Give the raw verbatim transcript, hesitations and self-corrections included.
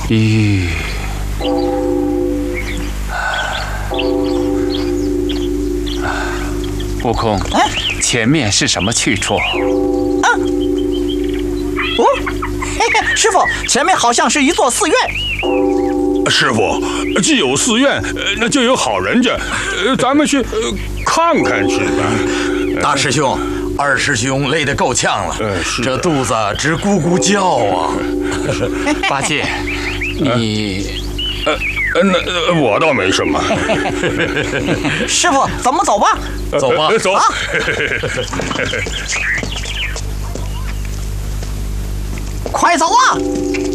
咦，悟空， 哎， 前面是什么去处？ 啊，哦，嘿嘿，师傅，前面好像是一座寺院。 师傅，既有寺院，那就有好人家，咱们去看看去吧。 大师兄，二师兄累得够呛了，这肚子直咕咕叫啊！ 八戒，你…… 呃，那我倒没什么。 师傅，咱们走吧。 走吧， 走。 啊快走啊！